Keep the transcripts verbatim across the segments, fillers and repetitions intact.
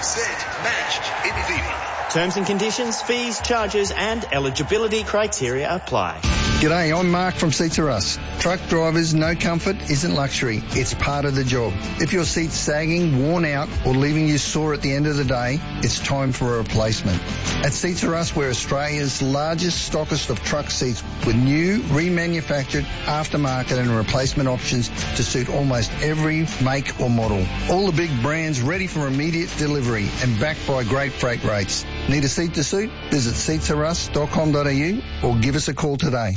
Set, match in Viva. Terms and conditions, fees, charges and eligibility criteria apply. G'day, I'm Mark from Seats Are Us. Truck drivers, no comfort isn't luxury. It's part of the job. If your seat's sagging, worn out or leaving you sore at the end of the day, it's time for a replacement. At Seats Are Us, we're Australia's largest stockist of truck seats with new, remanufactured, aftermarket and replacement options to suit almost every make or model. All the big brands ready for immediate delivery and backed by great freight rates. Need a seat to suit? Visit seats are us dot com dot a u or give us a call today.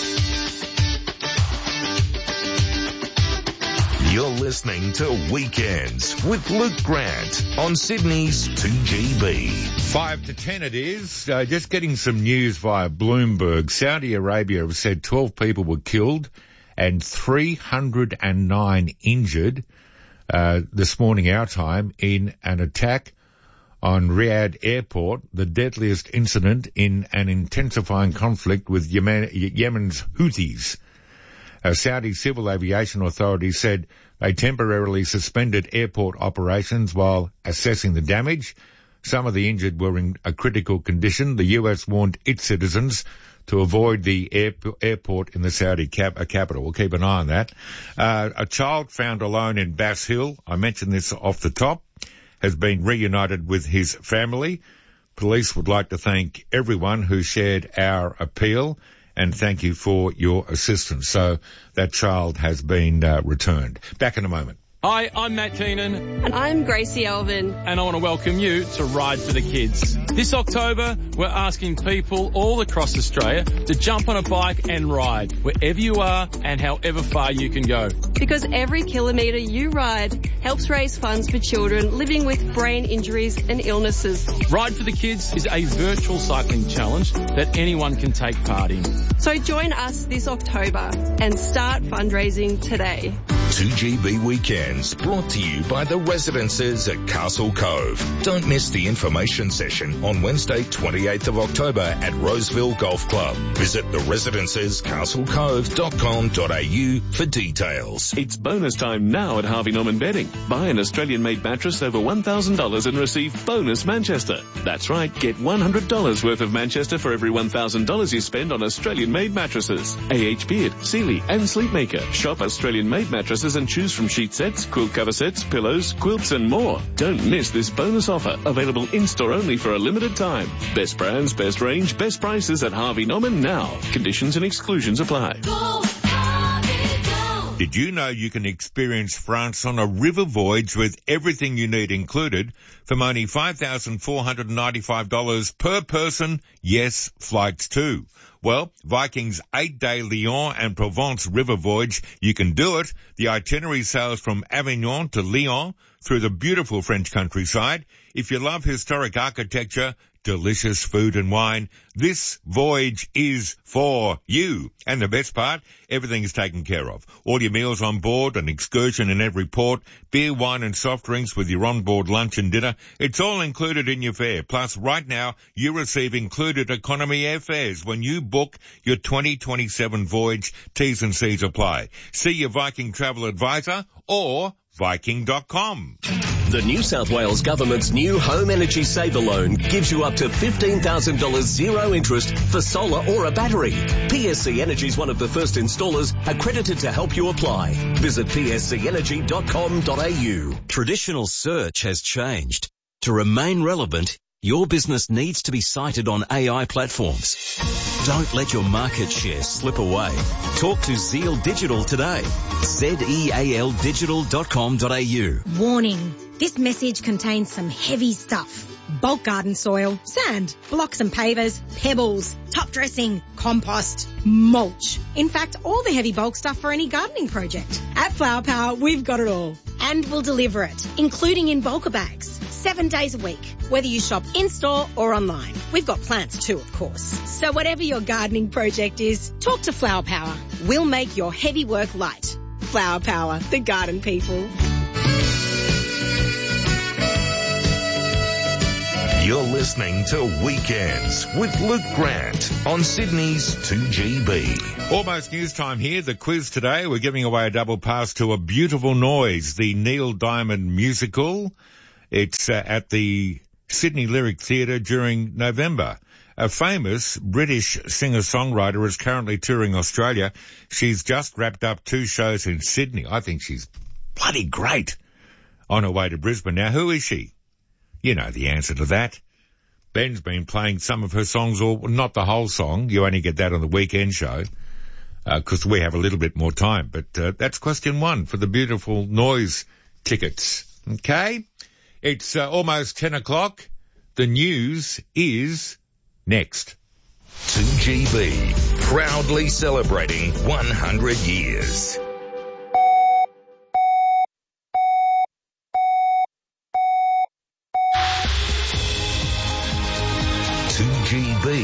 You're listening to Weekends with Luke Grant on Sydney's two G B. Five to ten it is. Uh, just getting some news via Bloomberg. Saudi Arabia have said twelve people were killed and three hundred nine injured uh, this morning our time in an attack on Riyadh Airport, the deadliest incident in an intensifying conflict with Yemen, Yemen's Houthis. Uh, Saudi Civil Aviation Authority said they temporarily suspended airport operations while assessing the damage. Some of the injured were in a critical condition. The U S warned its citizens to avoid the air, airport in the Saudi cap, uh, capital. We'll keep an eye on that. Uh, a child found alone in Bass Hill, I mentioned this off the top, has been reunited with his family. Police would like to thank everyone who shared our appeal and thank you for your assistance. So that child has been uh, returned. Back in a moment. Hi, I'm Matt Keenan. And I'm Gracie Alvin. And I want to welcome you to Ride for the Kids. This October, we're asking people all across Australia to jump on a bike and ride wherever you are and however far you can go. Because every kilometre you ride helps raise funds for children living with brain injuries and illnesses. Ride for the Kids is a virtual cycling challenge that anyone can take part in. So join us this October and start fundraising today. two G B Weekends, brought to you by the Residences at Castle Cove. Don't miss the information session on Wednesday, twenty-eighth of October at Roseville Golf Club. Visit the residences castle cove dot com dot a u for details. It's bonus time now at Harvey Norman Bedding. Buy an Australian-made mattress over one thousand dollars and receive bonus Manchester. That's right, get one hundred dollars worth of Manchester for every one thousand dollars you spend on Australian-made mattresses. A H Beard, Sealy and Sleepmaker. Shop Australian-made mattresses and choose from sheet sets, quilt cover sets, pillows, quilts and more. Don't miss this bonus offer, available in-store only for a limited time. Best brands, best range, best prices at Harvey Norman now. Conditions and exclusions apply. Go, Harvey, go. Did you know you can experience France on a river voyage with everything you need included from only five thousand four hundred ninety-five dollars per person? Yes, flights too. Well, Viking's eight-day Lyon and Provence river voyage, you can do it. The itinerary sails from Avignon to Lyon through the beautiful French countryside. If you love historic architecture, delicious food and wine, this voyage is for you. And the best part, everything's taken care of. All your meals on board, an excursion in every port, beer, wine and soft drinks with your on-board lunch and dinner. It's all included in your fare. Plus, right now, you receive included economy airfares when you book your twenty twenty-seven voyage. T's and C's apply. See your Viking travel advisor or Viking dot com. The New South Wales Government's new Home Energy Saver Loan gives you up to fifteen thousand dollars zero interest for solar or a battery. P S C Energy is one of the first installers accredited to help you apply. Visit p s c energy dot com dot a u. Traditional search has changed. To remain relevant, your business needs to be cited on A I platforms. Don't let your market share slip away. Talk to Zeal Digital today. Z E A L digital dot com dot a u. Warning. This message contains some heavy stuff. Bulk garden soil, sand, blocks and pavers, pebbles, top dressing, compost, mulch. In fact, all the heavy bulk stuff for any gardening project. At Flower Power, we've got it all. And we'll deliver it, including in bulker bags. Seven days a week, whether you shop in-store or online. We've got plants too, of course. So whatever your gardening project is, talk to Flower Power. We'll make your heavy work light. Flower Power, the garden people. You're listening to Weekends with Luke Grant on Sydney's two G B. Almost news time here. The quiz today, we're giving away a double pass to A Beautiful Noise, the Neil Diamond musical. It's uh, at the Sydney Lyric Theatre during November. A famous British singer-songwriter is currently touring Australia. She's just wrapped up two shows in Sydney. I think she's bloody great. On her way to Brisbane. Now, who is she? You know the answer to that. Ben's been playing some of her songs, or not the whole song. You only get that on the weekend show, because uh, we have a little bit more time. But uh, that's question one for the beautiful noise tickets. Okay? It's uh, almost ten o'clock. The news is next. two G B, proudly celebrating one hundred years. two G B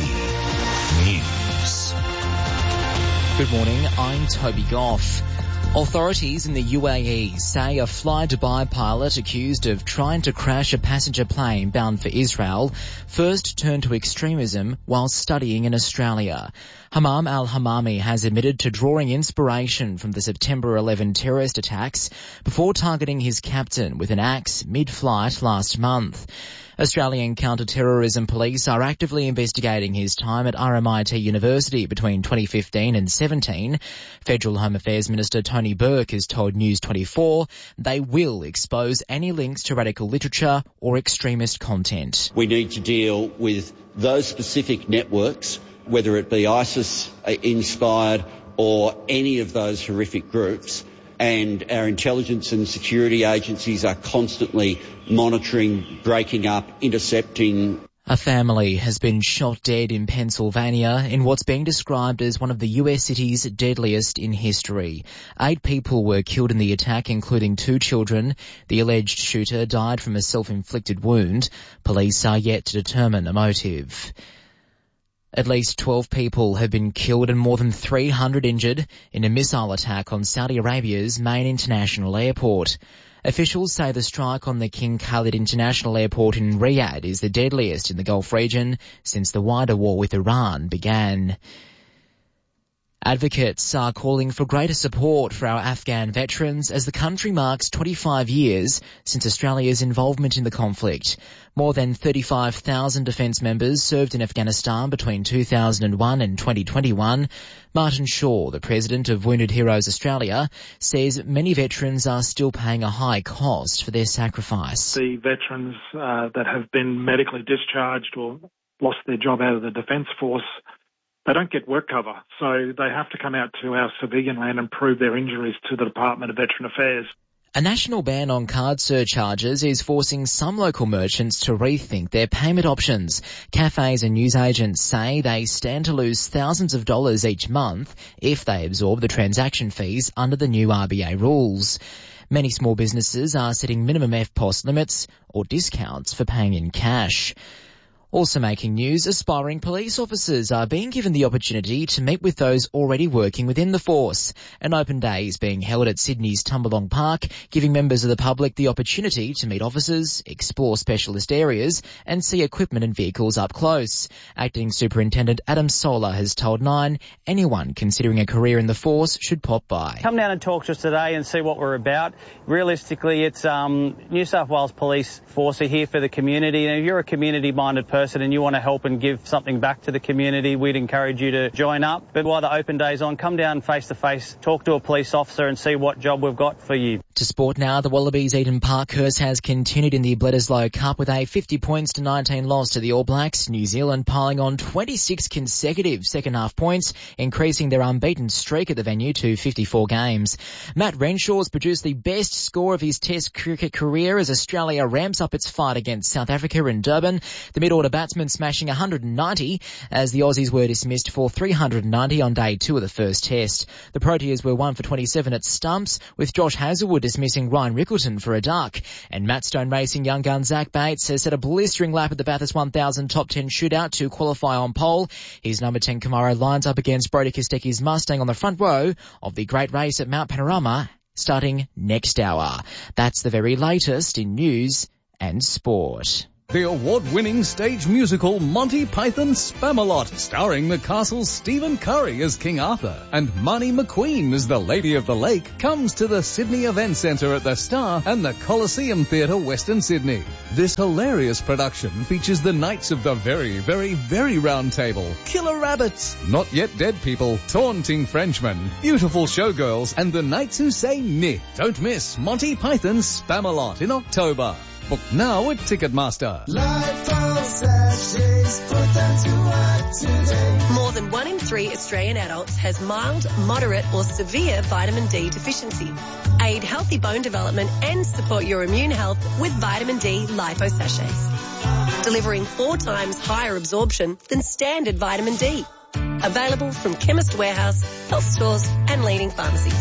News. Good morning, I'm Toby Goff. Authorities in the U A E say a Fly Dubai pilot accused of trying to crash a passenger plane bound for Israel first turned to extremism while studying in Australia. Hammam al-Hammami has admitted to drawing inspiration from the September eleventh terrorist attacks before targeting his captain with an axe mid-flight last month. Australian counter-terrorism police are actively investigating his time at R M I T University between twenty fifteen and seventeen. Federal Home Affairs Minister Tony Burke has told News twenty-four they will expose any links to radical literature or extremist content. We need to deal with those specific networks, whether it be ISIS-inspired or any of those horrific groups. And our intelligence and security agencies are constantly monitoring, breaking up, intercepting. A family has been shot dead in Pennsylvania in what's being described as one of the U S cities deadliest in history. Eight people were killed in the attack, including two children. The alleged shooter died from a self-inflicted wound. Police are yet to determine a motive. At least twelve people have been killed and more than three hundred injured in a missile attack on Saudi Arabia's main international airport. Officials say the strike on the King Khalid International Airport in Riyadh is the deadliest in the Gulf region since the wider war with Iran began. Advocates are calling for greater support for our Afghan veterans as the country marks twenty-five years since Australia's involvement in the conflict. More than thirty-five thousand defence members served in Afghanistan between two thousand one and twenty twenty-one. Martin Shaw, the president of Wounded Heroes Australia, says many veterans are still paying a high cost for their sacrifice. The veterans uh, that have been medically discharged or lost their job out of the Defence Force, they don't get work cover, so they have to come out to our civilian land and prove their injuries to the Department of Veteran Affairs. A national ban on card surcharges is forcing some local merchants to rethink their payment options. Cafes and newsagents say they stand to lose thousands of dollars each month if they absorb the transaction fees under the new R B A rules. Many small businesses are setting minimum F P O S limits or discounts for paying in cash. Also making news, aspiring police officers are being given the opportunity to meet with those already working within the force. An open day is being held at Sydney's Tumbalong Park, giving members of the public the opportunity to meet officers, explore specialist areas and see equipment and vehicles up close. Acting Superintendent Adam Solar has told Nine anyone considering a career in the force should pop by. Come down and talk to us today and see what we're about. Realistically, it's um, New South Wales Police Force are here for the community, and if you're a community-minded person and you want to help and give something back to the community, we'd encourage you to join up. But while the open day's on, come down face to face, talk to a police officer and see what job we've got for you. To sport now, the Wallabies Eden Parkhurst has continued in the Bledisloe Cup with a fifty points to nineteen loss to the All Blacks. New Zealand piling on twenty-six consecutive second half points, increasing their unbeaten streak at the venue to fifty-four games. Matt Renshaw's produced the best score of his Test cricket career as Australia ramps up its fight against South Africa in Durban. The mid-order batsman smashing one hundred ninety as the Aussies were dismissed for three hundred ninety on day two of the first Test. The Proteas were one for twenty-seven at stumps, with Josh Hazlewood dismissing Ryan Rickleton for a duck. And Matt Stone Racing young gun Zach Bates has set a blistering lap at the Bathurst one thousand top ten shootout to qualify on pole. His number ten Camaro lines up against Brody Kostecki's Mustang on the front row of the great race at Mount Panorama starting next hour. That's the very latest in news and sport. The award-winning stage musical Monty Python Spamalot, starring the castle's Stephen Curry as King Arthur and Marnie McQueen as the Lady of the Lake, comes to the Sydney Event Centre at the Star and the Coliseum Theatre, Western Sydney. This hilarious production features the Knights of the Very, Very, Very Round Table, Killer Rabbits, Not Yet Dead People, Taunting Frenchmen, Beautiful Showgirls, and the Knights Who Say Ni. Don't miss Monty Python Spamalot in October. Book now at Ticketmaster. More than one in three Australian adults has mild, moderate or severe vitamin D deficiency. Aid healthy bone development and support your immune health with vitamin D lipo sachets, delivering four times higher absorption than standard vitamin D. Available from Chemist Warehouse, health stores and leading pharmacies.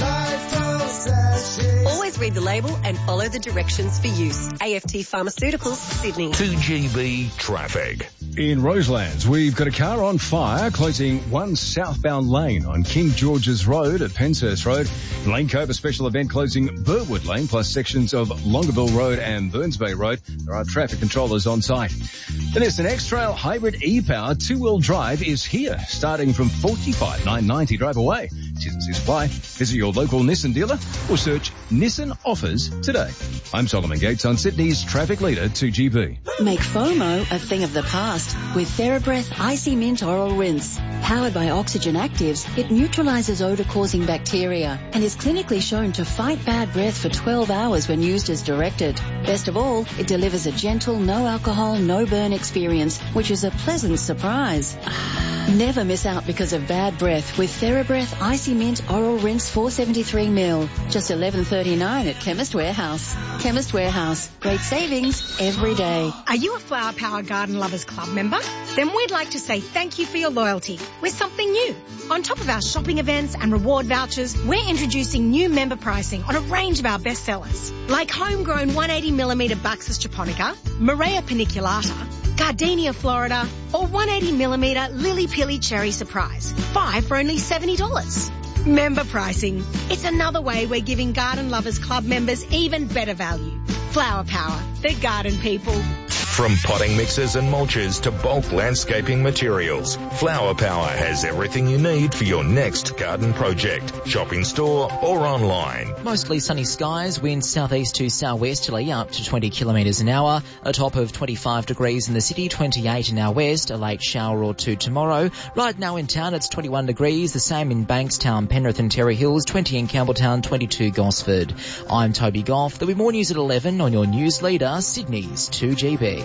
Always read the label and follow the directions for use. A F T Pharmaceuticals, Sydney. two G B traffic. In Roselands, we've got a car on fire closing one southbound lane on King George's Road at Penshurst Road. Lane Cove, a special event closing Burwood Lane plus sections of Longueville Road and Burns Bay Road. There are traffic controllers on site. The Nissan X-Trail Hybrid E-Power two-wheel drive is here, starting from forty-five thousand nine hundred ninety dollars. Drive away. T's and supply. Visit your local Nissan dealer or search Nissan Offers today. I'm Solomon Gates on Sydney's traffic leader, two G B. Make FOMO a thing of the past with TheraBreath Icy Mint Oral Rinse. Powered by Oxygen Actives, it neutralizes odor-causing bacteria and is clinically shown to fight bad breath for twelve hours when used as directed. Best of all, it delivers a gentle, no-alcohol, no-burn experience, which is a pleasant surprise. Never miss out because of bad breath with TheraBreath Icy Mint Oral Rinse four seventy-three milliliters. Just eleven thirty-nine at Chemist Warehouse. Chemist Warehouse. Great savings every day. Are you a Flower Power Garden Lovers Club member? Then we'd like to say thank you for your loyalty with something new. On top of our shopping events and reward vouchers, we're introducing new member pricing on a range of our best sellers, like homegrown one hundred eighty millimeter Buxus japonica, Morea paniculata, Gardenia Florida, or one hundred eighty millimeter Lily Pilly Cherry Surprise. Five for only seventy dollars. Member pricing. It's another way we're giving Garden Lovers Club members even better value. Flower Power, the garden people. From potting mixes and mulches to bulk landscaping materials, Flower Power has everything you need for your next garden project. Shop in store or online. Mostly sunny skies, winds southeast to southwesterly up to twenty kilometres an hour. A top of twenty-five degrees in the city, twenty-eight in our west. A late shower or two tomorrow. Right now in town it's twenty-one degrees. The same in Bankstown, Penrith and Terry Hills. twenty in Campbelltown, twenty-two Gosford. I'm Toby Goff. There'll be more news at eleven on your news leader, Sydney's two G B.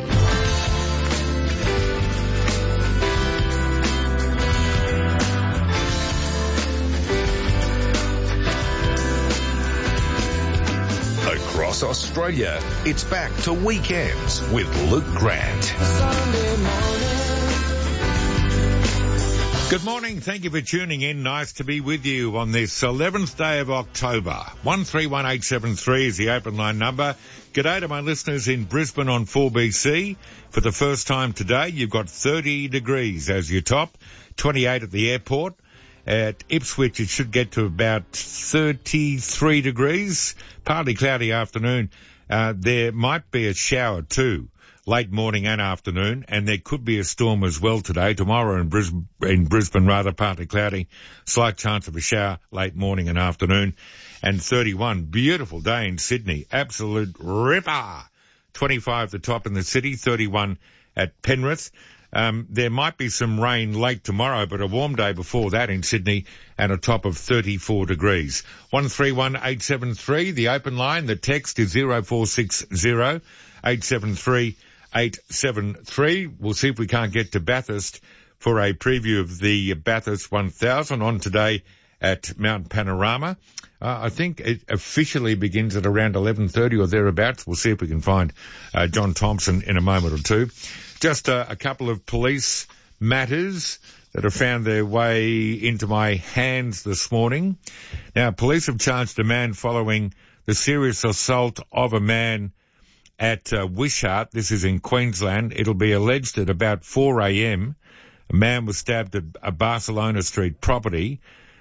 Across Australia, it's back to Weekends with Luke Grant. Good morning. Thank you for tuning in. Nice to be with you on this eleventh day of October. one three one eight seven three is the open line number. G'day to my listeners in Brisbane on four B C. For the first time today, you've got thirty degrees as your top, twenty-eight at the airport. At Ipswich, it should get to about thirty-three degrees. Partly cloudy afternoon. Uh, there might be a shower too, late morning and afternoon, and there could be a storm as well today. Tomorrow in Brisbane, in Brisbane rather, partly cloudy. Slight chance of a shower late morning and afternoon. And thirty-one, beautiful day in Sydney. Absolute ripper. twenty-five the top in the city, thirty-one at Penrith. Um, there might be some rain late tomorrow, but a warm day before that in Sydney and a top of thirty-four degrees. one three one eight seven three, the open line. The text is zero four six zero eight seven three eight seven three. We'll see if we can't get to Bathurst for a preview of the Bathurst one thousand on today at Mount Panorama. Uh, I think it officially begins at around eleven thirty or thereabouts. We'll see if we can find uh, John Thompson in a moment or two. Just uh, a couple of police matters that have found their way into my hands this morning. Now, police have charged a man following the serious assault of a man at uh, Wishart. This is in Queensland. It'll be alleged at about four a.m. a man was stabbed at a Barcelona Street property.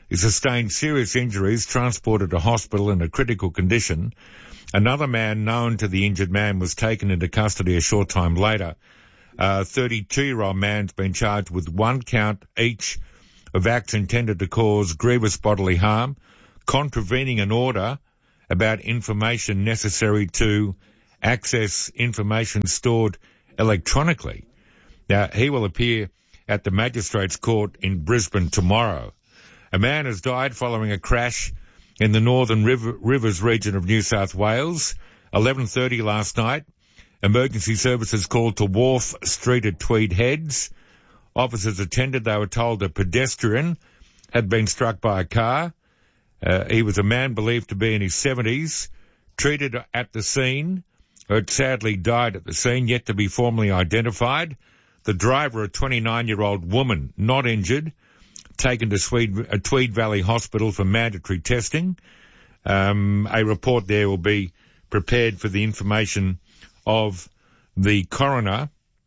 He sustained serious injuries, transported to hospital in a critical condition. Another man known to the injured man was taken into custody a short time later. A thirty-two-year-old man's been charged with one count each of acts intended to cause grievous bodily harm, contravening an order about information necessary to access information stored electronically. Now, he will appear at the Magistrates Court in Brisbane tomorrow. A man has died following a crash in the Northern River, Rivers region of New South Wales, eleven thirty last night. Emergency services called to Wharf Street at Tweed Heads. Officers attended. They were told a pedestrian had been struck by a car. Uh, he was a man believed to be in his seventies, treated at the scene, but sadly died at the scene, yet to be formally identified. The driver, a twenty-nine-year-old woman, not injured, taken to Tweed, uh, Tweed Valley Hospital for mandatory testing. Um, a report there will be prepared for the information of the coroner.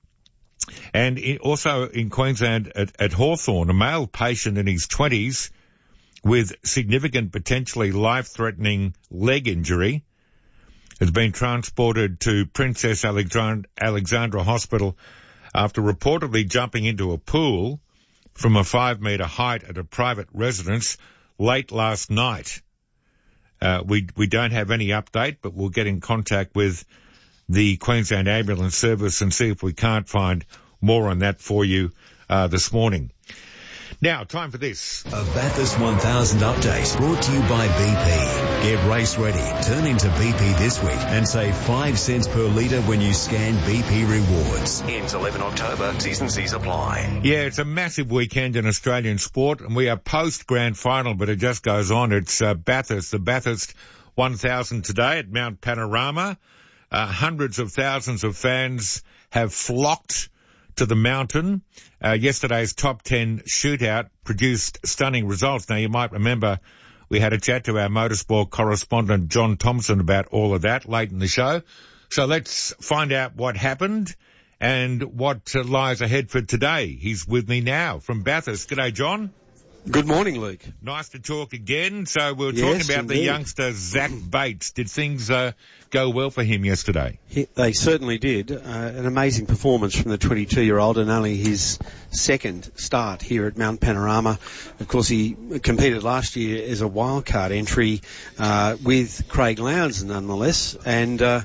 And it, also in Queensland at, at Hawthorn, a male patient in his twenties with significant, potentially life-threatening leg injury has been transported to Princess Alexand- Alexandra Hospital after reportedly jumping into a pool from a five-metre height at a private residence late last night. Uh, we we don't have any update, but we'll get in contact with the Queensland Ambulance Service and see if we can't find more on that for you uh, this morning. Now, time for this. A Bathurst one thousand update brought to you by B P. Get race ready. Turn into B P this week and save five cents per litre when you scan B P Rewards. Ends eleventh October. T's and C's apply. Yeah, it's a massive weekend in Australian sport, and we are post-grand final, but it just goes on. It's uh, Bathurst, the Bathurst one thousand today at Mount Panorama. Uh, hundreds of thousands of fans have flocked to the mountain. Uh, yesterday's top ten shootout produced stunning results. Now, you might remember we had a chat to our motorsport correspondent, John Thompson, about all of that late in the show. So let's find out what happened and what uh, lies ahead for today. He's with me now from Bathurst. G'day, John. Good morning, Luke. Nice to talk again. So we were yes, talking about indeed. the youngster, Zach Bates. Did things uh, go well for him yesterday? He, they certainly did. Uh, an amazing performance from the twenty-two-year-old, and only his second start here at Mount Panorama. Of course, he competed last year as a wildcard entry uh, with Craig Lowndes, nonetheless, and uh,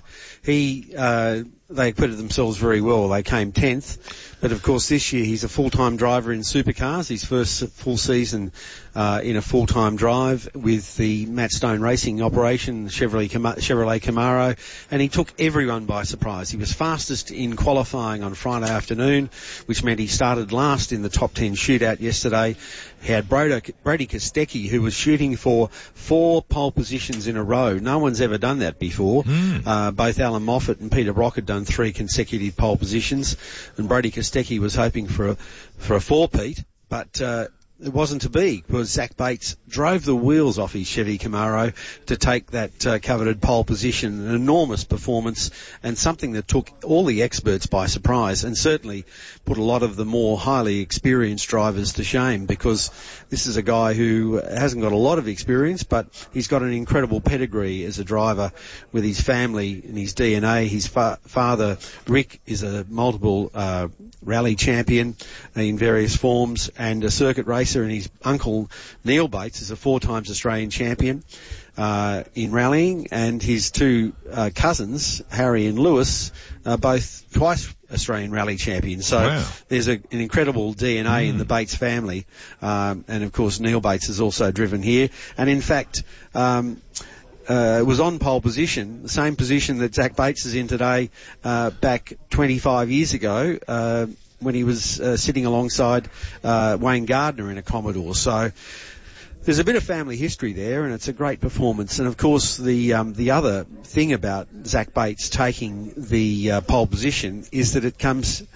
he uh, they acquitted themselves very well. They came tenth. But of course this year he's a full-time driver in supercars, his first full season uh, in a full-time drive with the Matt Stone Racing operation, Chevrolet, Cam- Chevrolet Camaro, and he took everyone by surprise. He was fastest in qualifying on Friday afternoon, which meant he started last in the top ten shootout yesterday. He had Brody, Brody Kostecki, who was shooting for four pole positions in a row. No one's ever done that before. Mm. Uh, both Alan Moffat and Peter Brock had done three consecutive pole positions, and Brody Kostecki was hoping for a, for a four-peat, but uh, it wasn't to be, because Zach Bates drove the wheels off his Chevy Camaro to take that uh, coveted pole position. An enormous performance, and something that took all the experts by surprise, and certainly put a lot of the more highly experienced drivers to shame, because this is a guy who hasn't got a lot of experience, but he's got an incredible pedigree as a driver with his family and his D N A. His fa- father, Rick, is a multiple uh, rally champion in various forms and a circuit racer, and his uncle, Neil Bates, is a four times Australian champion uh, in rallying, and his two uh, cousins, Harry and Lewis, are both twice Australian rally champions. So wow. There's a, an incredible D N A mm. in the Bates family, um, and of course Neil Bates has also driven here, and in fact um, uh, was on pole position, the same position that Zach Bates is in today, uh, back twenty-five years ago, uh, when he was uh, sitting alongside uh, Wayne Gardner in a Commodore. So there's a bit of family history there, and it's a great performance. And of course, the um, the other thing about Zach Bates taking the uh, pole position is that it comes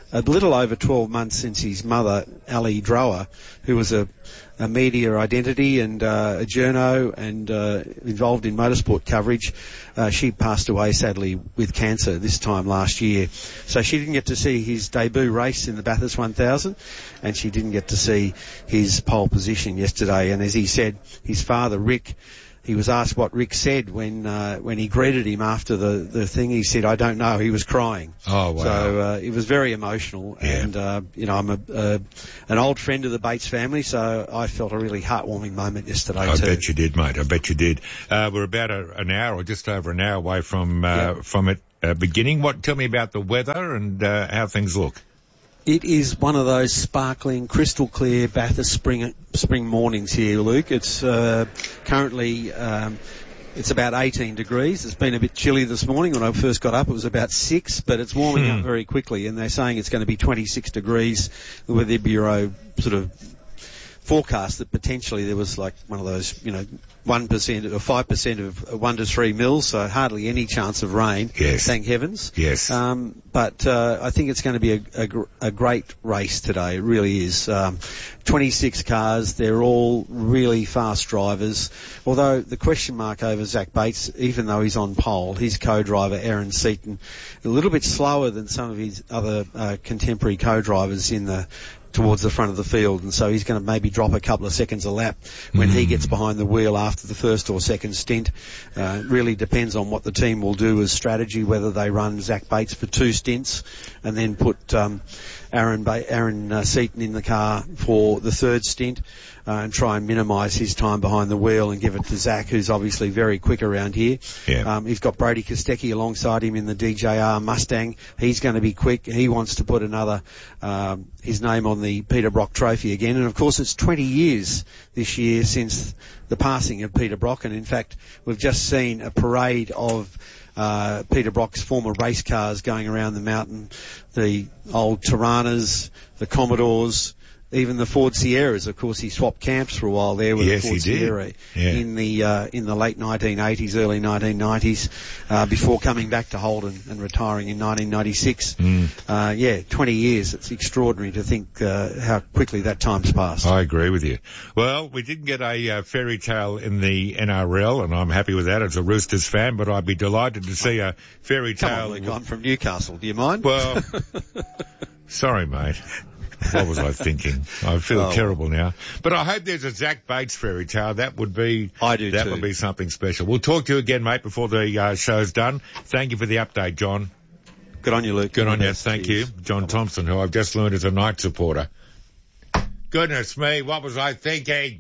a little over twelve months since his mother, Ali Drower, who was a, a media identity and uh, a journo and uh, involved in motorsport coverage. Uh, she passed away sadly with cancer this time last year. So she didn't get to see his debut race in the Bathurst one thousand, and she didn't get to see his pole position yesterday. And as he said, his father, Rick, he was asked what Rick said when uh, when he greeted him after the, the thing. He said, "I don't know." He was crying. Oh, wow. So uh, it was very emotional. Yeah. And, uh, you know, I'm a, uh, an old friend of the Bates family, so I felt a really heartwarming moment yesterday I too. bet you did, mate. I bet you did. Uh, we're about a, an hour or just over an hour away from uh, Yeah. from it uh, beginning. What? Tell me about the weather and uh, how things look. It is one of those sparkling, crystal clear Bathurst spring spring mornings here, Luke. It's uh, currently um, it's about eighteen degrees. It's been a bit chilly this morning. When I first got up, it was about six, but it's warming Hmm. up very quickly. And they're saying it's going to be twenty-six degrees. The Weather Bureau sort of forecast that potentially there was like one of those, you know, one percent or five percent of one to three mils, so hardly any chance of rain. Yes. Thank heavens. Yes. Um, but uh, I think it's going to be a, a, gr- a great race today. It really is. Um, twenty-six cars. They're all really fast drivers. Although the question mark over Zach Bates, even though he's on pole, his co-driver Aaron Seaton, a little bit slower than some of his other uh, contemporary co-drivers in the towards the front of the field, and so he's going to maybe drop a couple of seconds a lap when he gets behind the wheel after the first or second stint. Uh, it really depends on what the team will do as strategy, whether they run Zach Bates for two stints and then put um, Aaron ba- Aaron uh, Seaton in the car for the third stint uh, and try and minimise his time behind the wheel and give it to Zach, who's obviously very quick around here. Yeah. Um, he's got Brady Kostecki alongside him in the D J R Mustang. He's going to be quick. He wants to put another um, his name on the Peter Brock Trophy again. And of course, it's twenty years this year since the passing of Peter Brock. And in fact, we've just seen a parade of uh, Peter Brock's former race cars going around the mountain. The old Tiranas, the Commodores, even the Ford Sierras. Of course, he swapped camps for a while there with Yes, the Ford he did. Sierra Yeah. in the uh, in the late nineteen eighties, early nineteen nineties, uh, before coming back to Holden and retiring in nineteen ninety-six. Mm. Uh, yeah, twenty years. It's extraordinary to think uh, how quickly that time's passed. I agree with you. Well, we didn't get a uh, fairy tale in the N R L, and I'm happy with that as a Roosters fan, but I'd be delighted to see a fairy Come tale. on, Luke, I'm from Newcastle. Do you mind? Well, sorry, mate. What was I thinking? I feel Oh. terrible now. But I hope there's a Zach Bates fairy tale. That would be, I do that too. would be something special. We'll talk to you again, mate, before the uh, show's done. Thank you for the update, John. Good on you, Luke. Good on you. Yes, Thank cheers. you. John Thompson, who I've just learned is a Knight supporter. Goodness me, what was I thinking?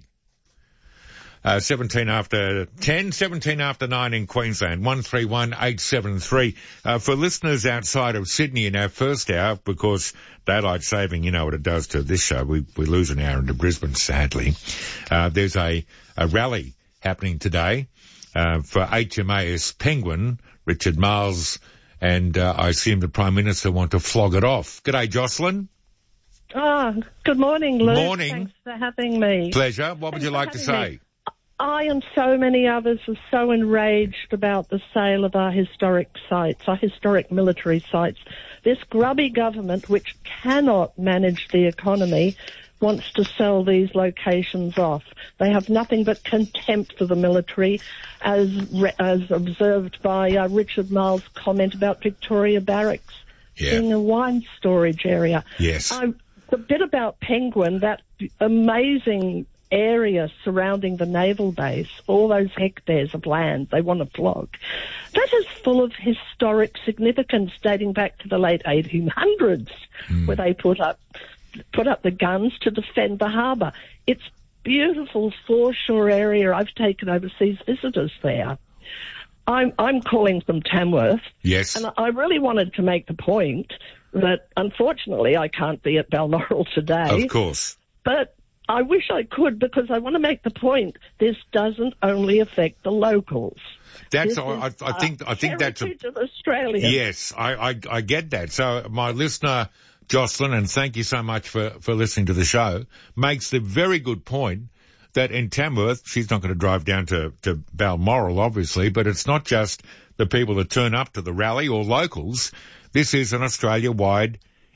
Uh, seventeen after ten, seventeen after nine in Queensland, one three one eight seven three. Uh, for listeners outside of Sydney in our first hour, because daylight saving, you know what it does to this show, we, we lose an hour into Brisbane, sadly. Uh, there's a, a rally happening today, uh, for H M A S Penguin, Richard Marles, and, uh, I assume the Prime Minister want to flog it off. G'day, Jocelyn. Oh, good morning, Luke. Morning. Thanks for having me. Pleasure. What would Thanks you for like to having say? me. I and so many others are so enraged about the sale of our historic sites, our historic military sites. This grubby government, which cannot manage the economy, wants to sell these locations off. They have nothing but contempt for the military, as re- as observed by uh, Richard Marles' comment about Victoria Barracks Yeah. being a wine storage area. Yes. I, the bit about Penguin, that amazing area surrounding the naval base, all those hectares of land they want to flog, that is full of historic significance dating back to the late eighteen hundreds, Mm. where they put up put up the guns to defend the harbour. It's beautiful foreshore area. I've taken overseas visitors there. I'm I'm calling from Tamworth. Yes. And I really wanted to make the point that unfortunately I can't be at Balmoral today. Of course. But I wish I could, because I want to make the point this doesn't only affect the locals. That's, This I, is, I think, uh, I think that's a, heritage of Australia. yes, I, I, I get that. So my listener, Jocelyn, and thank you so much for, for listening to the show, makes the very good point that in Tamworth, she's not going to drive down to, to Balmoral, obviously, but it's not just the people that turn up to the rally or locals. This is an Australia-wide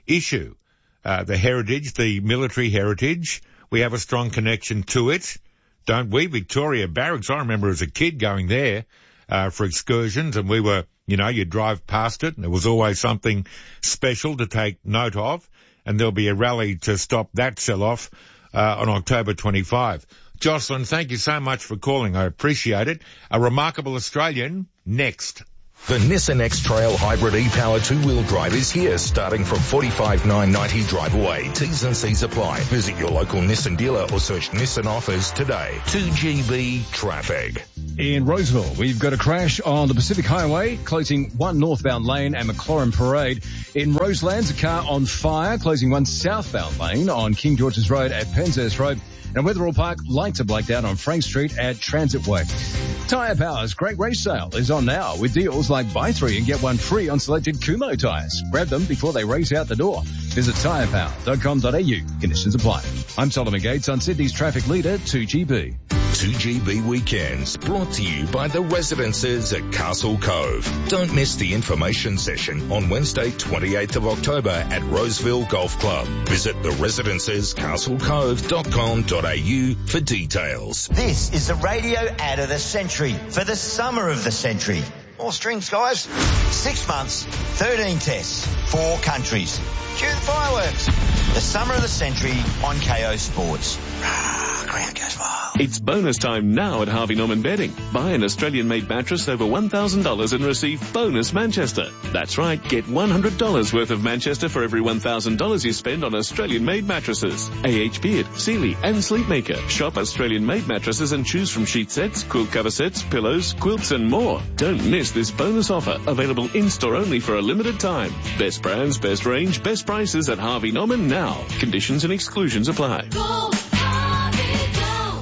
issue. Uh, the heritage, the military heritage, we have a strong connection to it, don't we? Victoria Barracks, I remember as a kid going there uh, for excursions, and we were, you know, you'd drive past it, and it was always something special to take note of, and there'll be a rally to stop that sell-off uh, on October twenty-fifth. Jocelyn, thank you so much for calling. I appreciate it. A remarkable Australian next. The Nissan X-Trail Hybrid e-Power two-wheel drive is here, starting from forty-five thousand nine hundred ninety dollars drive away. T's and C's apply. Visit your local Nissan dealer or search Nissan offers today. two G B traffic. In Roseville, we've got a crash on the Pacific Highway, closing one northbound lane and McLaurin Parade. In Roselands, a car on fire, closing one southbound lane on King George's Road at Penshurst Road. And Wetherill Park, lights are blacked out on Frank Street at Transit Way. Tyre Power's Great Race Sale is on now with deals like buy three and get one free on selected Kumho tyres. Grab them before they race out the door. Visit tyre power dot com dot a u. Conditions apply. I'm Solomon Gates on Sydney's traffic leader, two G B. two G B Weekends, brought to you by the Residences at Castle Cove. Don't miss the information session on Wednesday, twenty-eighth of October at Roseville Golf Club. Visit the Residences castle cove dot com dot a u for details. This is the radio ad of the century for the summer of the century. More strings, guys. Six months, thirteen tests, four countries. Cue the fireworks. The summer of the century on K O Sports. Ground goes wild. It's bonus time now at Harvey Norman Bedding. Buy an Australian-made mattress over one thousand dollars and receive bonus Manchester. That's right, get one hundred dollars worth of Manchester for every one thousand dollars you spend on Australian-made mattresses. A H Beard, Sealy and Sleepmaker. Shop Australian-made mattresses and choose from sheet sets, quilt cover sets, pillows, quilts and more. Don't miss this bonus offer, available in-store only for a limited time. Best brands, best range, best prices at Harvey Norman now. Conditions and exclusions apply. Go, Harvey, go.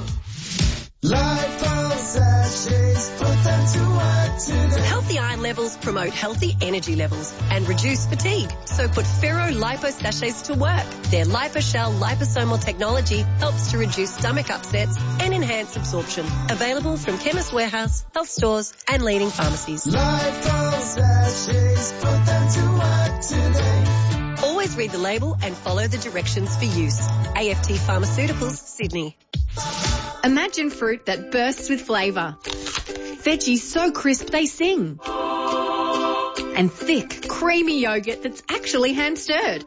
Lipo sachets, put them to work today. Healthy iron levels promote healthy energy levels and reduce fatigue. So put Ferro Lipo sachets to work. Their LipoShell liposomal technology helps to reduce stomach upsets and enhance absorption. Available from Chemist Warehouse, health stores and leading pharmacies. Lipo sachets, put them to work today. Always read the label and follow the directions for use. A F T Pharmaceuticals, Sydney. Imagine fruit that bursts with flavour. Veggies so crisp they sing. And thick, creamy yogurt that's actually hand-stirred.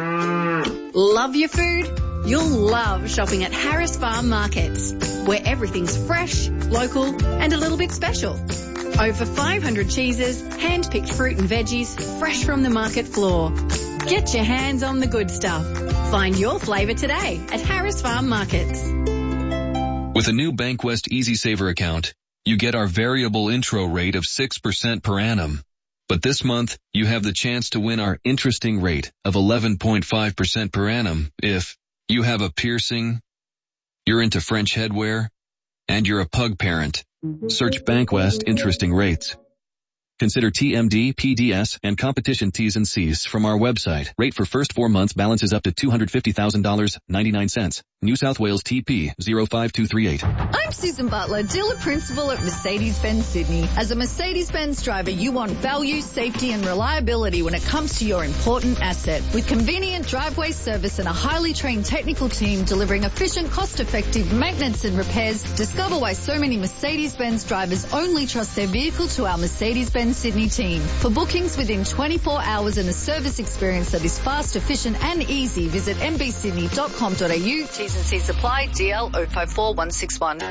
Love your food? You'll love shopping at Harris Farm Markets, where everything's fresh, local and a little bit special. Over five hundred cheeses, hand-picked fruit and veggies, fresh from the market floor. Get your hands on the good stuff. Find your flavour today at Harris Farm Markets. With a new Bankwest Easy Saver account, you get our variable intro rate of six percent per annum. But this month, you have the chance to win our interesting rate of eleven point five percent per annum if you have a piercing, you're into French headwear, and you're a pug parent. Search Bankwest Interesting Rates. Consider T M D, P D S, and competition T's and C's from our website. Rate for first four months balances up to two hundred fifty thousand dollars and ninety-nine cents. New South Wales T P zero five two three eight. I'm Susan Butler, dealer principal at Mercedes-Benz Sydney. As a Mercedes-Benz driver, you want value, safety and reliability when it comes to your important asset. With convenient driveway service and a highly trained technical team delivering efficient, cost-effective maintenance and repairs, discover why so many Mercedes-Benz drivers only trust their vehicle to our Mercedes-Benz Sydney team. For bookings within twenty-four hours and a service experience that is fast, efficient and easy, visit m b sydney dot com dot a u. T's and C's apply. D L zero five four one six one.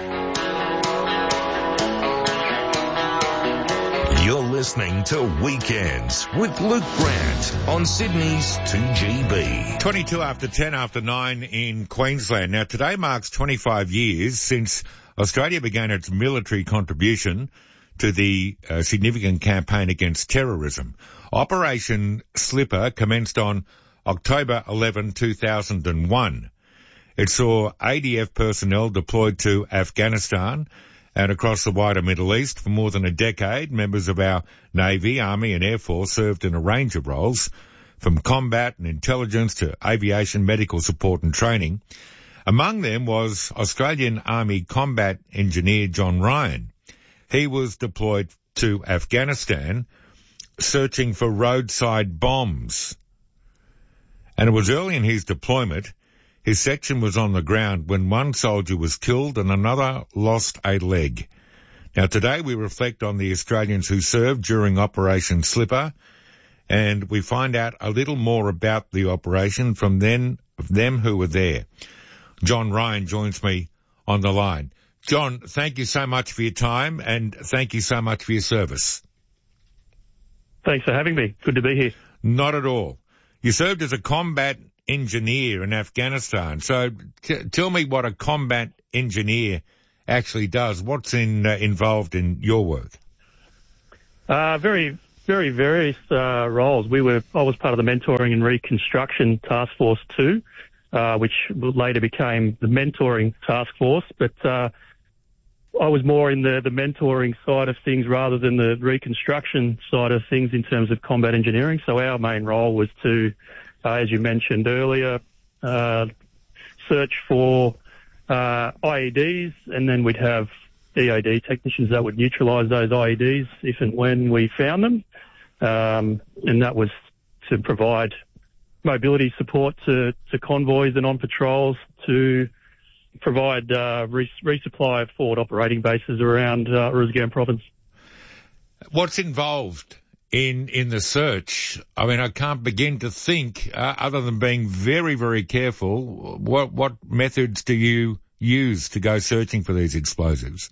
You're listening to Weekends with Luke Grant on Sydney's two G B. twenty-two after ten after nine in Queensland. Now today marks twenty-five years since Australia began its military contribution to the uh, significant campaign against terrorism. Operation Slipper commenced on October eleventh, two thousand one. It saw A D F personnel deployed to Afghanistan and across the wider Middle East for more than a decade. Members of our Navy, Army and Air Force served in a range of roles, from combat and intelligence to aviation, medical support and training. Among them was Australian Army combat engineer John Ryan. He was deployed to Afghanistan searching for roadside bombs. And it was early in his deployment. His section was on the ground when one soldier was killed and another lost a leg. Now today we reflect on the Australians who served during Operation Slipper, and we find out a little more about the operation from then, them who were there. John Ryan joins me on the line. John, thank you so much for your time, and thank you so much for your service. Thanks for having me. Good to be here. Not at all. You served as a combat engineer in Afghanistan. So t- tell me what a combat engineer actually does. What's in, uh, involved in your work? Uh, very, very various uh, roles. We were, I was part of the Mentoring and Reconstruction Task Force two, uh, which later became the Mentoring Task Force. But uh, I was more in the, the mentoring side of things rather than the reconstruction side of things in terms of combat engineering. So our main role was to, uh, as you mentioned earlier, uh, search for uh, I E Ds, and then we'd have E O D technicians that would neutralise those I E Ds if and when we found them. Um, and that was to provide mobility support to, to convoys and on patrols, to provide uh, re- resupply of forward operating bases around uh, Uruzgan province. What's involved in in the search? I mean, I can't begin to think, uh, other than being very, very careful, what what methods do you use to go searching for these explosives?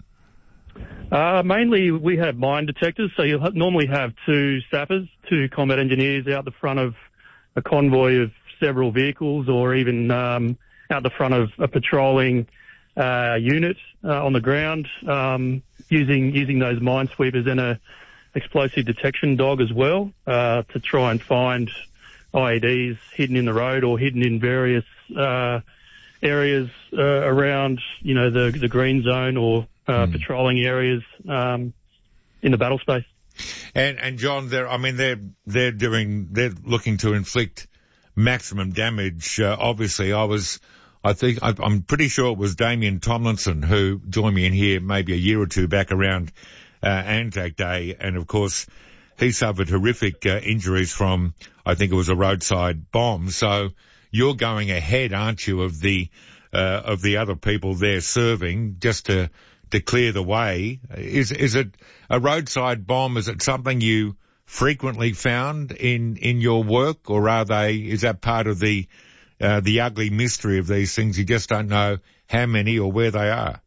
Uh, mainly we have mine detectors, so you'll ha- normally have two sappers, two combat engineers out the front of a convoy of several vehicles, or even um, out the front of a patrolling uh, unit uh, on the ground, um, using using those minesweepers and a explosive detection dog as well, uh, to try and find I E Ds hidden in the road or hidden in various uh, areas uh, around, you know, the the green zone or uh, mm. patrolling areas um, in the battle space. And and John, they're I mean they're they're doing they're looking to inflict maximum damage. Uh, obviously, I was. I think I, I'm pretty sure it was Damien Tomlinson who joined me in here maybe a year or two back around uh, Anzac Day, and of course he suffered horrific uh, injuries from, I think it was a roadside bomb. So you're going ahead, aren't you, of the uh, of the other people there serving just to to clear the way. Is is it a roadside bomb? Is it something you frequently found in in your work, or are they? Is that part of the uh, the ugly mystery of these things? You just don't know how many or where they are.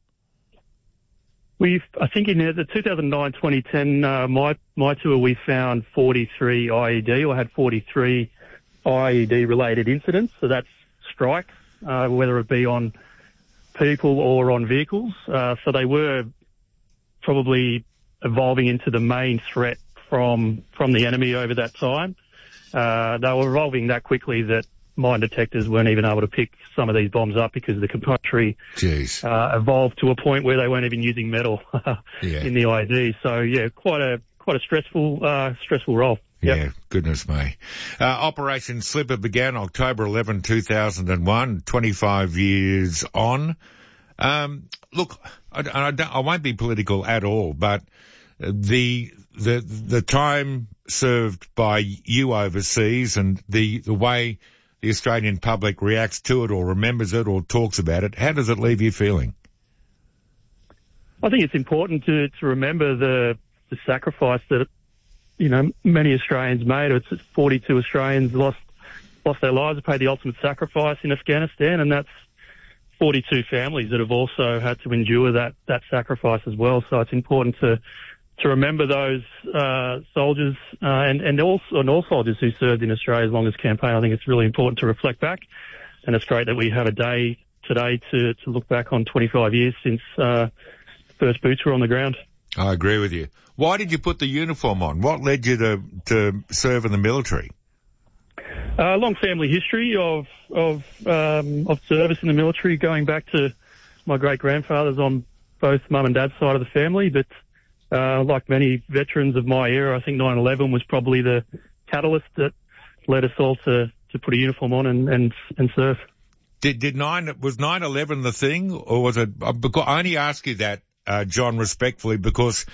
We've, I think in the two thousand nine twenty ten, uh, my, my tour, we found forty-three I E D, or had forty-three I E D related incidents. So that's strikes, uh, whether it be on people or on vehicles. Uh, so they were probably evolving into the main threat from, from the enemy over that time. Uh, they were evolving that quickly that mine detectors weren't even able to pick some of these bombs up because the componentry uh, evolved to a point where they weren't even using metal yeah. in the I E D. So yeah, quite a quite a stressful uh, stressful role. Yep. Yeah, goodness me. Uh, Operation Slipper began October eleventh, two thousand one, twenty-five years on. Um, look, I, I, don't, I won't be political at all, but the the the time served by you overseas and the the way the Australian public reacts to it or remembers it or talks about it, how does it leave you feeling? I think it's important to, to remember the, the sacrifice that, you know, many Australians made. It's forty-two Australians lost lost their lives, paid the ultimate sacrifice in Afghanistan, and that's forty-two families that have also had to endure that, that sacrifice as well. So it's important to to remember those uh, soldiers uh, and and all and all soldiers who served in Australia's longest campaign. I think it's really important to reflect back, and it's great that we have a day today to to look back on twenty-five years since uh, first boots were on the ground. I agree with you. Why did you put the uniform on? What led you to to serve in the military? A uh, long family history of of um, of service in the military, going back to my great grandfathers on both mum and dad's side of the family, but. Uh, like many veterans of my era, I think nine eleven was probably the catalyst that led us all to, to put a uniform on and, and, and serve. Did, did nine, was nine eleven the thing, or was it, because I only ask you that, uh, John, respectfully, because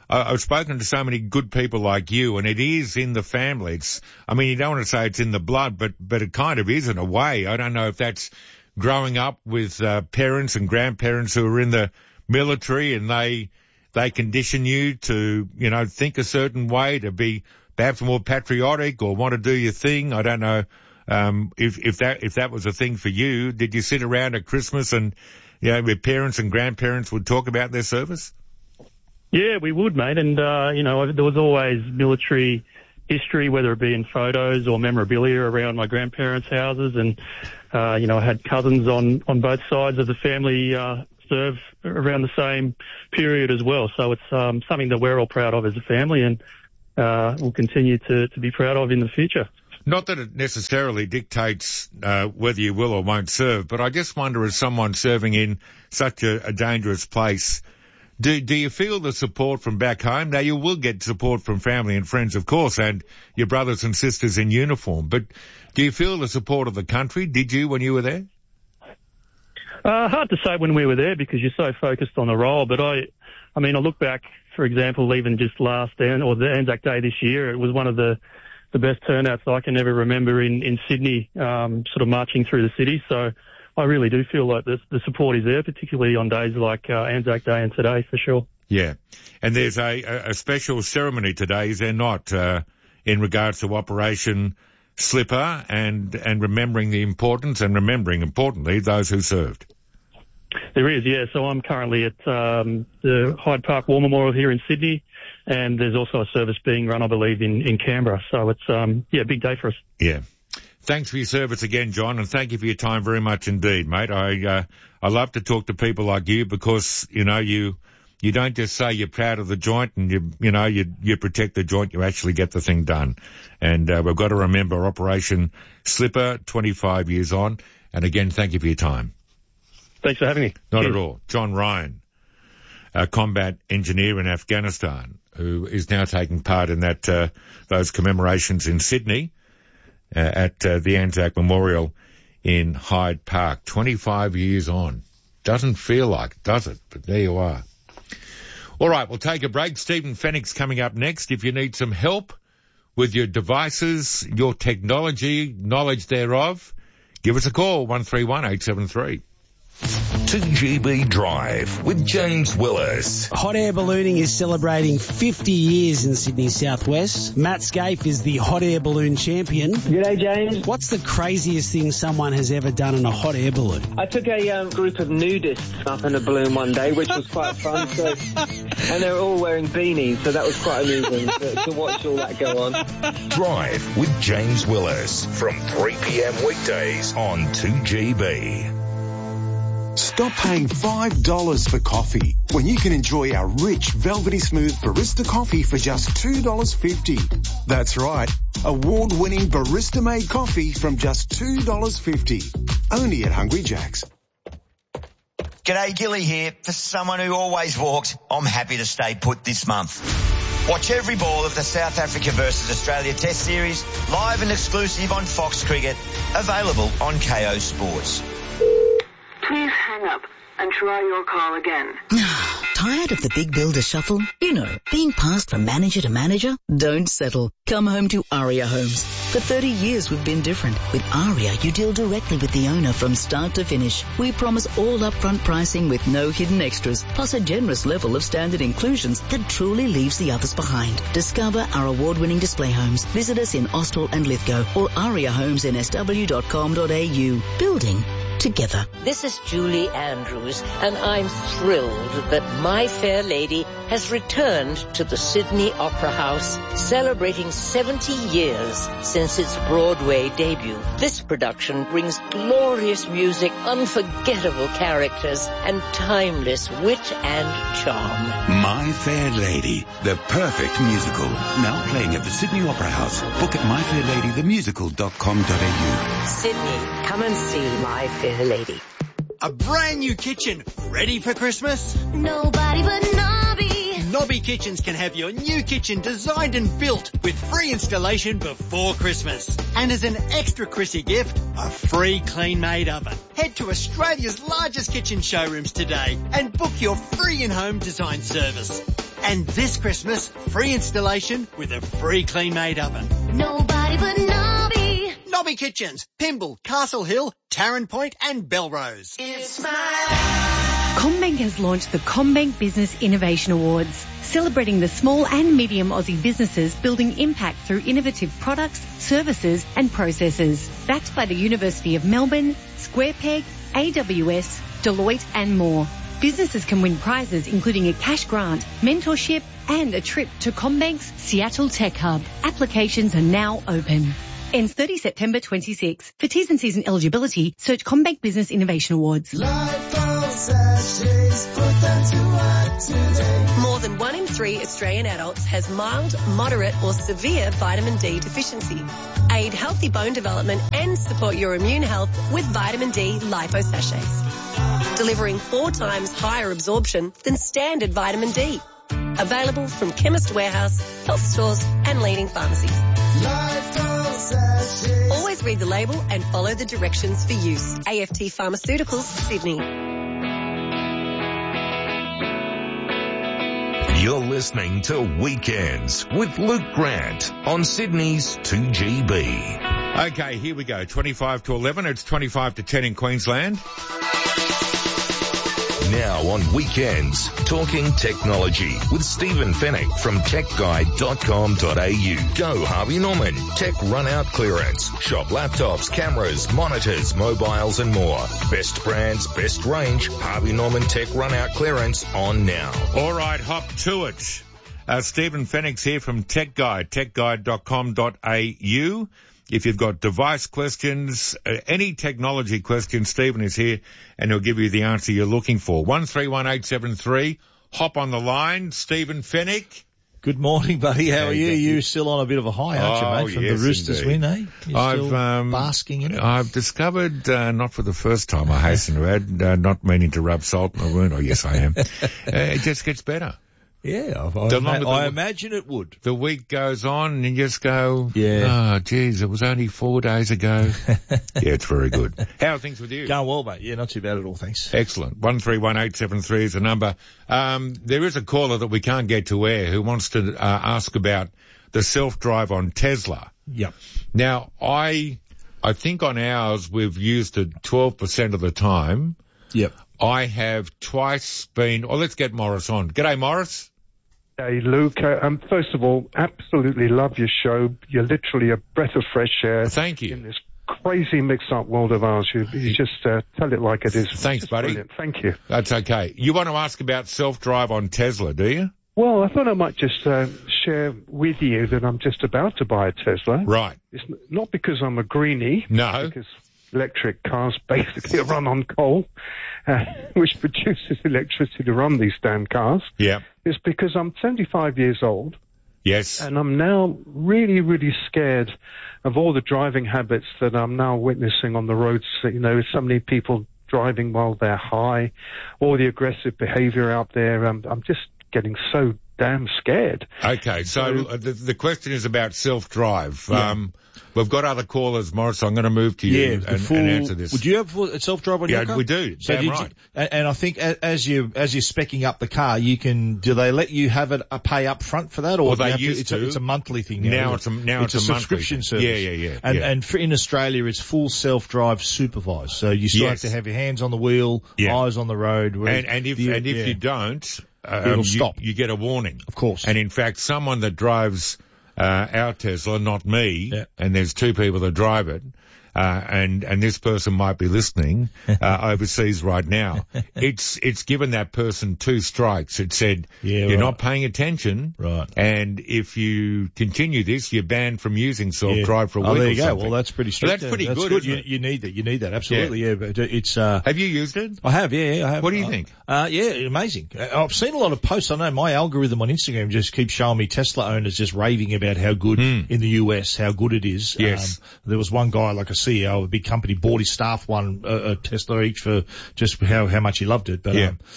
I, I've spoken to so many good people like you, and it is in the family. It's, I mean, you don't want to say it's in the blood, but, but it kind of is in a way. I don't know if that's growing up with uh, parents and grandparents who are in the military and they they condition you to, you know, think a certain way, to be perhaps more patriotic or want to do your thing. I don't know um, if if that if that was a thing for you. Did you sit around at Christmas and, you know, your parents and grandparents would talk about their service? Yeah, we would, mate. And, uh, you know, there was always military history, whether it be in photos or memorabilia around my grandparents' houses. And, uh, you know, I had cousins on, on both sides of the family, uh, serve around the same period as well. So it's, um, something that we're all proud of as a family and, uh, we'll continue to, to be proud of in the future. Not that it necessarily dictates, uh, whether you will or won't serve, but I just wonder, as someone serving in such a, a dangerous place, Do, do you feel the support from back home? Now, you will get support from family and friends, of course, and your brothers and sisters in uniform, but do you feel the support of the country? Did you when you were there? Uh, hard to say when we were there because you're so focused on the role, but I, I mean, I look back, for example, even just last, or the Anzac Day this year, it was one of the, the best turnouts I can ever remember in, in Sydney, um, sort of marching through the city, so I really do feel like this, the support is there, particularly on days like uh, Anzac Day and today, for sure. Yeah. And there's a, a special ceremony today, is there not, uh, in regards to Operation Slipper and, and remembering the importance and remembering, importantly, those who served? There is, yeah. So I'm currently at um, the Hyde Park War Memorial here in Sydney, and there's also a service being run, I believe, in, in Canberra. So it's, um, yeah, a big day for us. Yeah. Thanks for your service again, John, and thank you for your time very much indeed, mate. I uh, I love to talk to people like you because, you know, you you don't just say you're proud of the joint and you you know you you protect the joint, you actually get the thing done. And uh, we've got to remember Operation Slipper, twenty-five years on. And again, thank you for your time. Thanks for having me. Not Cheers. at all. John Ryan, a combat engineer in Afghanistan, who is now taking part in that uh, those commemorations in Sydney. Uh, at uh, the Anzac Memorial in Hyde Park. twenty-five years on. Doesn't feel like it, does it? But there you are. All right, we'll take a break. Stephen Fennick's coming up next. If you need some help with your devices, your technology, knowledge thereof, give us a call, one three one eight seven three. two G B Drive with James Willis. Hot air ballooning is celebrating fifty years in Sydney Southwest. Matt Scaife is the hot air balloon champion. G'day, James. What's the craziest thing someone has ever done in a hot air balloon? I took a um, group of nudists up in a balloon one day, which was quite fun. So, and they were all wearing beanies, so that was quite amusing to, to watch all that go on. Drive with James Willis from three p.m. weekdays on two G B. Stop paying five dollars for coffee when you can enjoy our rich, velvety smooth barista coffee for just two dollars fifty. That's right, award-winning barista-made coffee from just two dollars fifty. Only at Hungry Jack's. G'day, Gilly here. For someone who always walked, I'm happy to stay put this month. Watch every ball of the South Africa versus Australia Test Series, live and exclusive on Fox Cricket, available on K O Sports. Please hang up and try your call again. Tired of the big builder shuffle? You know, being passed from manager to manager? Don't settle. Come home to Aria Homes. For thirty years we've been different. With Aria, you deal directly with the owner from start to finish. We promise all upfront pricing with no hidden extras, plus a generous level of standard inclusions that truly leaves the others behind. Discover our award-winning display homes. Visit us in Austell and Lithgow or aria homes n s w dot com dot a u. Building together. This is Julie Andrews, and I'm thrilled that My Fair Lady has returned to the Sydney Opera House, celebrating seventy years since its Broadway debut. This production brings glorious music, unforgettable characters, and timeless wit and charm. My Fair Lady, the perfect musical. Now playing at the Sydney Opera House. Book at my fair lady the musical dot com dot a u. Sydney, come and see My Fair Lady. A brand new kitchen, ready for Christmas? Nobody but Nobby. Nobby Kitchens can have your new kitchen designed and built with free installation before Christmas. And as an extra Chrissy gift, a free clean-made oven. Head to Australia's largest kitchen showrooms today and book your free in-home design service. And this Christmas, free installation with a free clean-made oven. Nobody but Nobby. Nobby Kitchens, Pymble, Castle Hill, Tarrant Point and Belrose. It's my life. CommBank has launched the CommBank Business Innovation Awards, celebrating the small and medium Aussie businesses building impact through innovative products, services and processes. Backed by the University of Melbourne, SquarePeg, A W S, Deloitte and more. Businesses can win prizes including a cash grant, mentorship and a trip to CommBank's Seattle Tech Hub. Applications are now open. Ends thirtieth September twenty-six. For T's and C's and eligibility, search CommBank Business Innovation Awards. More than one in three Australian adults has mild, moderate or severe vitamin D deficiency. Aid healthy bone development and support your immune health with vitamin D lipo sachets. Delivering four times higher absorption than standard vitamin D. Available from Chemist Warehouse, health stores and leading pharmacies. Always read the label and follow the directions for use. A F T Pharmaceuticals, Sydney. You're listening to Weekends with Luke Grant on Sydney's two G B. Okay, here we go. twenty-five to eleven. It's twenty-five to ten in Queensland. Now on Weekends, talking technology with Stephen Fennick from tech guide dot com dot a u. Go Harvey Norman. Tech run out clearance. Shop laptops, cameras, monitors, mobiles and more. Best brands, best range. Harvey Norman Tech run out clearance on now. All right, hop to it. Uh, Stephen Fennick's here from Tech Guide, tech guide dot com dot a u. If you've got device questions, uh, any technology questions, Stephen is here and he'll give you the answer you're looking for. one three one eight seven three. Hop on the line. Stephen Fennick. Good morning, buddy. How are you? You're still on a bit of a high, aren't oh, you, mate? From yes, the Roosters indeed. win, eh? You're I've, still um, basking in it. I've discovered, uh, not for the first time, I hasten to add, uh, not meaning to rub salt in the wound. Oh, yes, I am. uh, it just gets better. Yeah, I, I, ima- I imagine it would. The week goes on and you just go, yeah. oh, geez, it was only four days ago. Yeah, it's very good. How are things with you? Going well, mate. Yeah, not too bad at all, thanks. Excellent. one three one eight seven three is the number. Um, there is a caller that we can't get to air who wants to uh, ask about the self-drive on Tesla. Yep. Now, I, I think on ours we've used it twelve percent of the time. Yep. I have twice been, oh, let's get Morris on. G'day, Morris. Hey, Luke. Uh, um, first of all, absolutely love your show. You're literally a breath of fresh air. Thank you. In this crazy mixed-up world of ours, you, you just uh, tell it like it is. Thanks, just buddy. Brilliant. Thank you. That's okay. You want to ask about self-drive on Tesla, do you? Well, I thought I might just uh, share with you that I'm just about to buy a Tesla. Right. It's n- not because I'm a greenie. No. Because electric cars basically run on coal, uh, which produces electricity to run these damn cars. Yeah. It's because I'm seventy-five years old. Yes. And I'm now really, really scared of all the driving habits that I'm now witnessing on the roads. You know, so many people driving while they're high, all the aggressive behavior out there. I'm, I'm just getting so damn scared. Okay, so, so the, the question is about self-drive. Yeah. Um, we've got other callers, Morris, so I'm going to move to you yeah, and, full, and answer this. Would you have a self-drive on yeah, your car? Yeah, we do. So Damn did right. You, and I think as you as you're specking up the car, you can. Do they let you have it a pay up front for that, or well, do they you have used to, it's, to. A, it's a monthly thing now. Now it's a now it's, it's a, a subscription monthly. service. Yeah, yeah, yeah. And yeah. and for, in Australia, it's full self-drive supervised. So you still yes. have to have your hands on the wheel, yeah. eyes on the road. And, and if the, and if yeah. you don't, um, it'll you, stop. You get a warning, of course. And in fact, someone that drives uh, our Tesla, not me, yeah. and there's two people that drive it. Uh, and, and this person might be listening, uh, overseas right now. It's, it's given that person two strikes. It said, yeah, you're right. not paying attention. Right. And if you continue this, you're banned from using self-drive yeah. for a oh, week there or you go. something. Well, that's pretty strict. Well, that's pretty that's good, good. isn't You, it? you need that. You need that. Absolutely. Yeah. yeah but it's, uh. Have you used it? I have. Yeah. yeah I have. What do you uh, think? Uh, yeah, amazing. I've seen a lot of posts. I know my algorithm on Instagram just keeps showing me Tesla owners just raving about how good mm. in the U S, how good it is. Yes. Um, there was one guy, like a C E O of a big company, bought his staff one, uh, a Tesla each for just how, how much he loved it. But, yeah. um,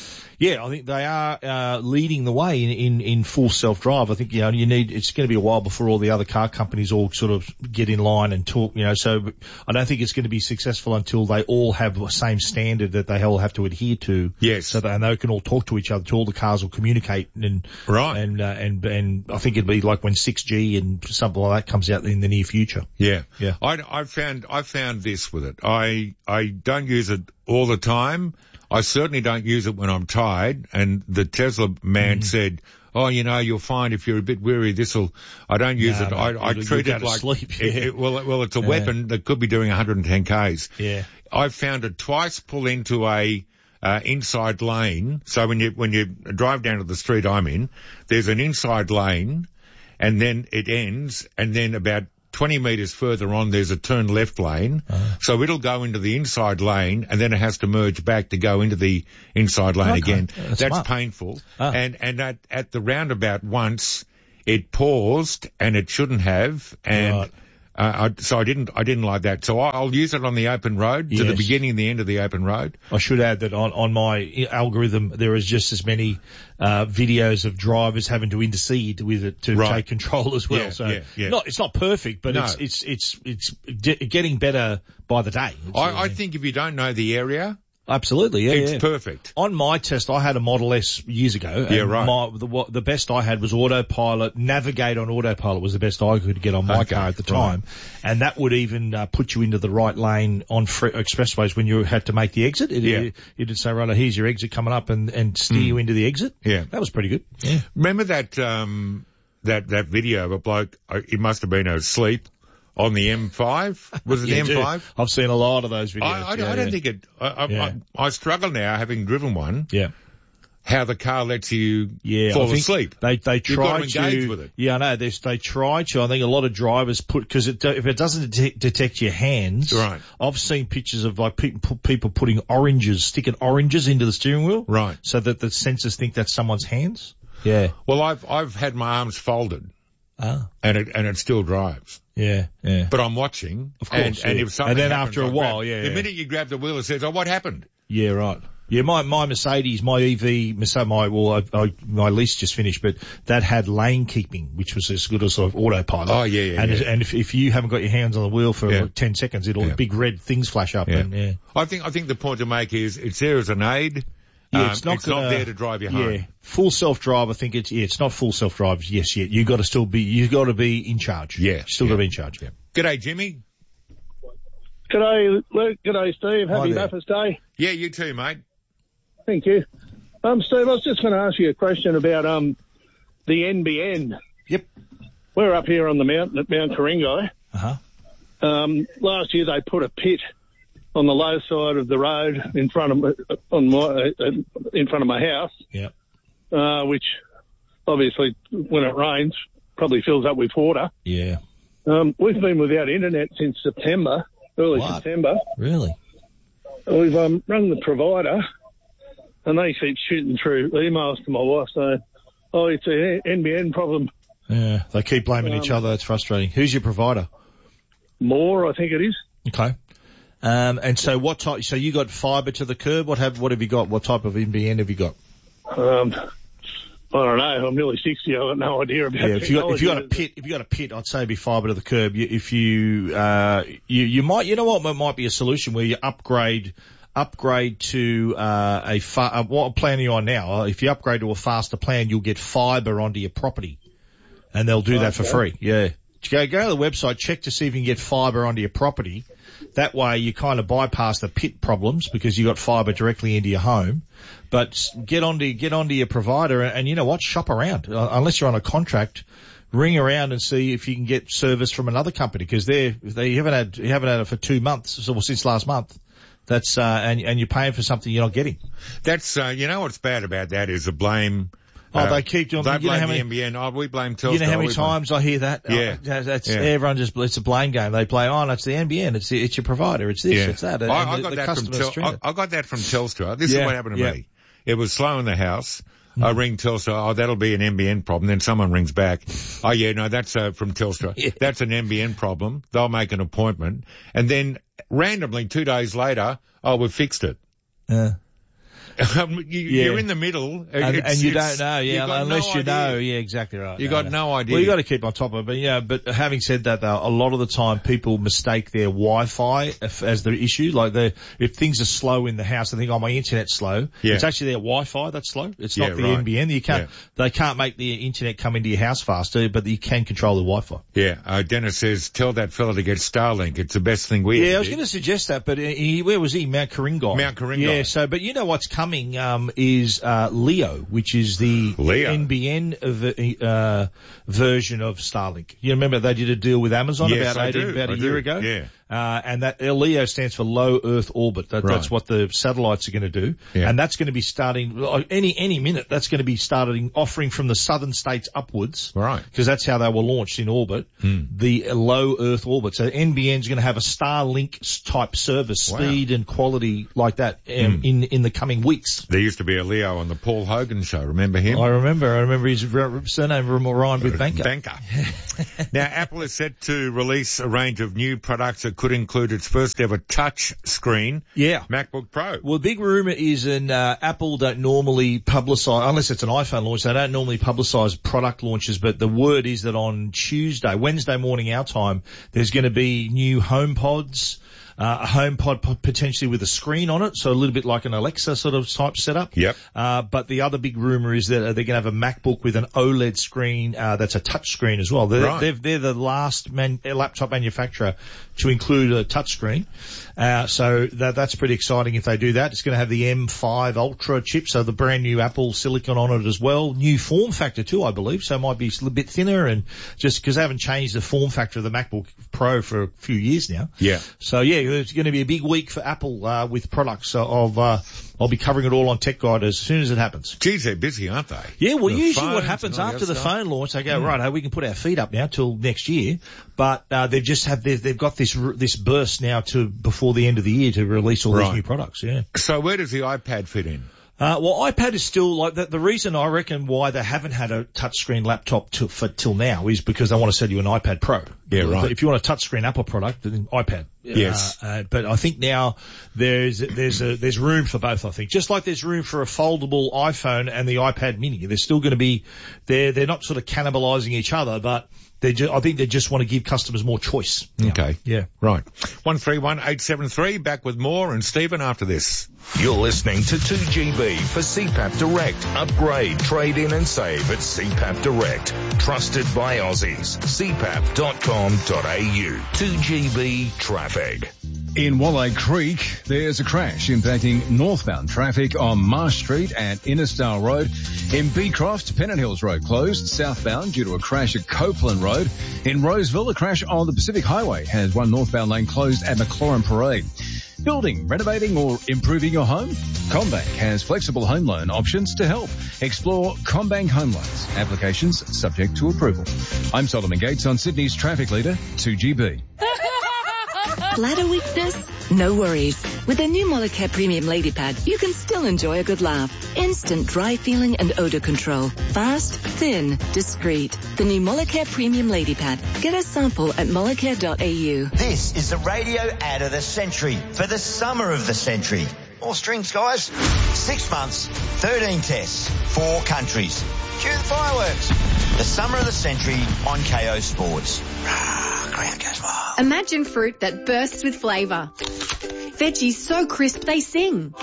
Yeah, I think they are uh, leading the way in, in, in full self-drive. I think, you know, you need, it's going to be a while before all the other car companies all sort of get in line and talk, you know, so I don't think it's going to be successful until they all have the same standard that they all have to adhere to. Yes. So that and they can all talk to each other, so all the cars will communicate and, right. And, uh, and, and I think it'll be like when six G and something like that comes out in the near future. Yeah. Yeah. I, I found, I found this with it. I, I don't use it all the time. I certainly don't use it when I'm tired. And the Tesla man mm. said, oh, you know, you'll find if you're a bit weary, this'll, I don't use no, it. No, I, I treat it like, sleep, yeah. it, it, well, well, it's a yeah. weapon that could be doing one hundred ten Ks. Yeah. I've found it twice pull into a, uh, inside lane. So when you, when you drive down to the street I'm in, there's an inside lane and then it ends and then about twenty metres further on, there's a turn left lane. Uh, so it'll go into the inside lane and then it has to merge back to go into the inside lane okay. again. Yeah, that's that's smart. painful. Oh. And, and at, at the roundabout once, it paused and it shouldn't have. And, right. uh, I, so I didn't, I didn't like that. So I'll use it on the open road yes. to the beginning and the end of the open road. I should add that on, on my algorithm, there is just as many, uh, videos of drivers having to intercede with it to right. take control as well. Yeah, so yeah, yeah. not, it's not perfect, but no. it's, it's, it's, it's de- getting better by the day. I, I think if you don't know the area, absolutely, yeah, it's yeah. perfect. On my test, I had a Model S years ago. Yeah, and right. My, the, what, the best I had was autopilot. Navigate on autopilot was the best I could get on my okay, car at the right. time, and that would even uh, put you into the right lane on free, expressways when you had to make the exit. It, yeah. it, it'd say, right, here's your exit coming up, and, and steer mm. you into the exit. Yeah, that was pretty good. Yeah. Remember that um that that video of a bloke? It must have been asleep. On the M five? Was it yeah, the M five? I've seen a lot of those videos. I, I, yeah, I don't yeah. think it, I, I, yeah. I, I struggle now having driven one. Yeah. How the car lets you yeah, fall I think asleep. They, they You've try got to engage with it. Yeah, I know. They, they try to. I think a lot of drivers put, cause it, if it doesn't detect, detect your hands. Right. I've seen pictures of like people, people putting oranges, sticking oranges into the steering wheel. Right. So that the sensors think that's someone's hands. Yeah. Well, I've, I've had my arms folded. Ah. And it, and it still drives. Yeah, yeah. But I'm watching. Of course. And, yeah. and if something And then happens, after a I while, grab, yeah, The yeah. minute you grab the wheel, it says, oh, what happened? Yeah, right. Yeah, my, my Mercedes, my E V, my, well, I, I, my lease just finished, but that had lane keeping, which was as good as sort of autopilot. Oh, yeah, yeah. And, yeah. and if, if you haven't got your hands on the wheel for yeah. like ten seconds, it'll, yeah. big red things flash up. Yeah. And, yeah. I think, I think the point to make is it's there as an aid. Yeah, um, it's not it's gonna, not there to drive you home. Yeah, full self-drive, I think it's, yeah, it's not full self-drive, yes, yet. You gotta still be, you gotta be in charge. Yeah. Still yeah. gotta be in charge. Yeah. G'day, Jimmy. G'day, Luke. G'day, Steve. Happy Hi there. Bathurst Day. Yeah, you too, mate. Thank you. Um, Steve, I was just going to ask you a question about, um, the N B N. Yep. We're up here on the mountain at Mount Ku-ring-gai. Uh-huh. Um, last year they put a pit on the low side of the road in front of my, on my, uh, in front of my house. Yep. Uh, which obviously when it rains probably fills up with water. Yeah. Um, we've been without internet since September, early What? September. Really? We've, um, rung the provider and they keep shooting through emails to my wife saying, oh, it's an N B N problem. Yeah, they keep blaming Um, each other. It's frustrating. Who's your provider? More, I think it is. Okay. Um, and so what type, so you got fibre to the curb? What have, what have you got? What type of N B N have you got? Um, I don't know. I'm nearly sixty. I've got no idea about Yeah, if you got, if you got a technology. pit, if you got a pit, I'd say it'd be fibre to the curb. You, if you, uh, you, you might, you know what, it might be a solution where you upgrade, upgrade to, uh, a fa- uh, what plan are you on now? Uh, If you upgrade to a faster plan, you'll get fibre onto your property. And they'll do that for Okay. free. Yeah. Go, go to the website, check to see if you can get fibre onto your property. That way you kind of bypass the pit problems because you got fibre directly into your home. But s- get onto, get onto your provider and, and you know what? Shop around. Uh, unless you're on a contract, ring around and see if you can get service from another company because they're, they haven't had, you haven't had it for two months, so well, since last month. That's, uh, and, and you're paying for something you're not getting. That's, uh, you know what's bad about that is the blame. Oh, uh, they keep doing, They you know blame how the many, N B N. Oh, we blame Telstra. you know how many we blame- times I hear that? Yeah. Oh, that's, Yeah. everyone just, it's a blame game. They play, oh, no, it's the N B N. It's the, it's your provider. It's this, Yeah. it's that. And I, I the, got the that from customers Tel- string I, it. I got that from Telstra. This Yeah. is what happened to Yeah. me. It was slow in the house. Mm. I ring Telstra. Oh, that'll be an N B N problem. Then someone rings back. Oh yeah, no, that's uh, from Telstra. Yeah. That's an N B N problem. They'll make an appointment, and then randomly two days later, oh, we've fixed it. Yeah. Um, you, Yeah. You're in the middle, And, It's- and you it's- don't know, yeah, you've got unless no you idea. know, yeah, exactly right. You got no idea. Well, you got to keep on top of it, but yeah, but having said that though, a lot of the time people mistake their Wi-Fi if, as the issue, like the, if things are slow in the house, they think, oh, my internet's slow. Yeah. It's actually their Wi-Fi that's slow. It's Yeah, not the right. N B N. You can't, they can't make the internet come into your house faster, but you can control the Wi-Fi. Yeah, uh, Dennis says, tell that fella to get Starlink. It's the best thing we Yeah, ever I was did. going to suggest that, but he, where was he? Mount Karingai. Mount Karingai. Yeah, so, but you know what's coming, um, is, uh, Leo, which is the Leo. N B N v- uh, version of Starlink. You remember they did a deal with Amazon Yes, about I eighteen, do, about a I year do, ago? yeah. Uh, and that LEO stands for Low Earth Orbit. That, Right. That's what the satellites are going to do. Yeah. And that's going to be starting, like, any, any minute, that's going to be starting, offering from the southern states upwards. Right. Because that's how they were launched in orbit. Hmm. The low Earth orbit. So N B N's going to have a Starlink type service, Wow. speed and quality like that um, Hmm. in, in the coming weeks. There used to be a Leo on the Paul Hogan show. Remember him? I remember, I remember his r- surname rhymed with banker. Banker. Now, Apple is set to release a range of new products that could include its first ever touch screen Yeah. MacBook Pro. Well, the big rumour is, and uh, Apple don't normally publicise, unless it's an iPhone launch, they don't normally publicise product launches, but the word is that on Tuesday, Wednesday morning our time, there's going to be new HomePods, uh, a HomePod po- potentially with a screen on it, so a little bit like an Alexa sort of type setup. Yep. Uh, but the other big rumour is that they're going to have a MacBook with an OLED screen uh, that's a touch screen as well. They're, Right. they're, they're the last man, laptop manufacturer to include a touch screen. Uh, so that, that's pretty exciting if they do that. It's going to have the M five Ultra chip, so the brand new Apple Silicon on it as well. New form factor too, I believe, so it might be a little bit thinner, and just because they haven't changed the form factor of the MacBook Pro for a few years now. Yeah. So yeah, it's going to be a big week for Apple uh, with products of. Uh, I'll be covering it all on Tech Guide as soon as it happens. Geez, they're busy, aren't they? Yeah, well, The usually what phones happens and all after the other stuff. phone launch, they go, Mm. right, hey, we can put our feet up now till next year, but uh, they've just have they've, they've got this r- this burst now to before the end of the year to release all Right. these new products. Yeah. So where does the iPad fit in? Uh, well, iPad is still like the, the reason I reckon why they haven't had a touchscreen laptop to, for till now is because they want to sell you an iPad Pro. Yeah, right. If you want a touchscreen Apple product, then iPad. Yes. Uh, uh, but I think now there's there's a, there's room for both. I think just like there's room for a foldable iPhone and the iPad Mini. There's still going to be they're they're not sort of cannibalizing each other, but they ju- I think they just want to give customers more choice. Okay. Yeah. Right. one three one eight seven three, back with more, and Stephen after this. You're listening to two G B for C PAP Direct. Upgrade, trade in and save at C PAP Direct. Trusted by Aussies. C PAP dot com dot A U. two G B traffic. In Walleye Creek, there's a crash impacting northbound traffic on Marsh Street and Innisdale Road. In Beecroft, Pennant Hills Road closed southbound due to a crash at Copeland Road. In Roseville, a crash on the Pacific Highway has one northbound lane closed at McLaurin Parade. Building, renovating or improving your home? CommBank has flexible home loan options to help. Explore CommBank Home Loans. Applications subject to approval. I'm Solomon Gates on Sydney's traffic leader, two G B. Bladder weakness? No worries. With the new Molicare Premium Lady Pad, you can still enjoy a good laugh. Instant dry feeling and odor control. Fast, thin, discreet. The new Molicare Premium Lady Pad. Get a sample at molicare dot A U. This is the radio ad of the century for the summer of the century. More strings, guys. Six months, thirteen tests, four countries. Cue the fireworks. The summer of the century on K O Sports. Ground goes wild. Imagine fruit that bursts with flavour. Veggies so crisp they sing.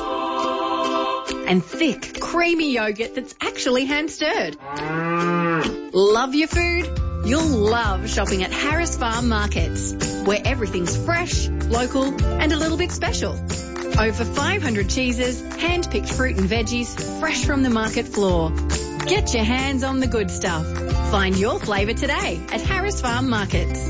And thick, creamy yogurt that's actually hand-stirred. Love your food? You'll love shopping at Harris Farm Markets, where everything's fresh, local and a little bit special. Over five hundred cheeses, hand-picked fruit and veggies, fresh from the market floor. Get your hands on the good stuff. Find your flavour today at Harris Farm Markets.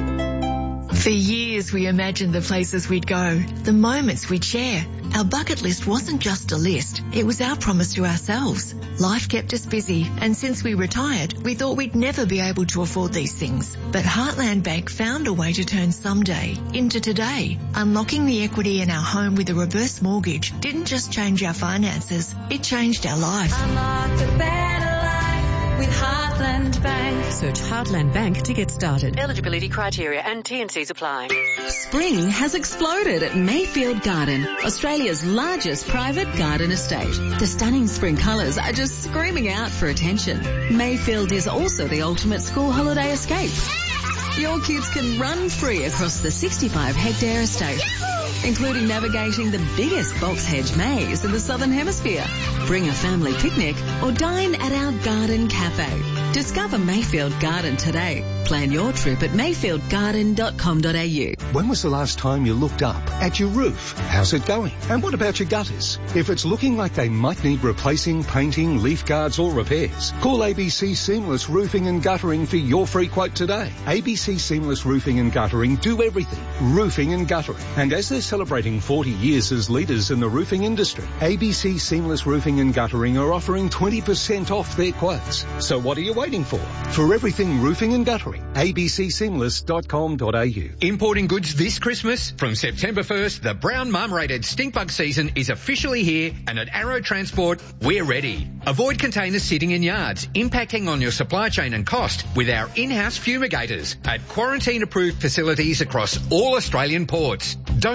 For years we imagined the places we'd go, the moments we'd share. Our bucket list wasn't just a list, it was our promise to ourselves. Life kept us busy, and since we retired, we thought we'd never be able to afford these things. But Heartland Bank found a way to turn someday into today. Unlocking the equity in our home with a reverse mortgage didn't just change our finances, it changed our life. Unlock a better life with Heartland. Heartland Bank. Search Heartland Bank to get started. Eligibility criteria and T and Cs apply. Spring has exploded at Mayfield Garden, Australia's largest private garden estate. The stunning spring colours are just screaming out for attention. Mayfield is also the ultimate school holiday escape. Your kids can run free across the sixty-five hectare estate, including navigating the biggest box hedge maze in the Southern Hemisphere. Bring a family picnic or dine at our garden cafe. Discover Mayfield Garden today. Plan your trip at mayfield garden dot com dot a u. When was the last time you looked up at your roof? How's it going? And what about your gutters? If it's looking like they might need replacing, painting, leaf guards or repairs, call A B C Seamless Roofing and Guttering for your free quote today. A B C Seamless Roofing and Guttering do everything. Roofing and guttering. And as they're celebrating forty years as leaders in the roofing industry, A B C Seamless Roofing and Guttering are offering twenty percent off their quotes. So what are you waiting for? For everything roofing and guttering, a b c seamless dot com dot a u. Importing goods this Christmas? From September first, the brown marmorated stink bug season is officially here, and at Arrow Transport, we're ready. Avoid containers sitting in yards, impacting on your supply chain and cost with our in-house fumigators at quarantine-approved facilities across all Australian ports. Don't